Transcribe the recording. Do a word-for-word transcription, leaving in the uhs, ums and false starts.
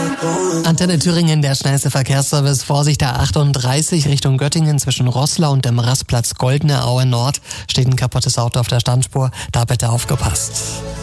Antenne Thüringen, der schnellste Verkehrsservice. Vorsicht, A achtunddreißig Richtung Göttingen zwischen Roßlau und dem Rastplatz Goldene Aue Nord steht ein kaputtes Auto auf der Standspur. Da bitte aufgepasst.